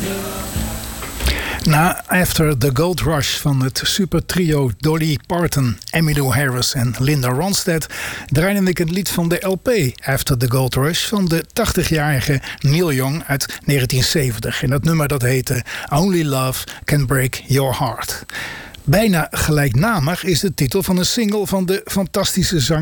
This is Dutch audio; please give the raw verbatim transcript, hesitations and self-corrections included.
Na After the Gold Rush van het supertrio Dolly Parton, Emmylou Harris en Linda Ronstadt draaide ik het lied van de L P After the Gold Rush van de tachtigjarige Neil Young uit negentien zeventig. En dat nummer dat heette Only Love Can Break Your Heart. Bijna gelijknamig is de titel van een single van de fantastische zanger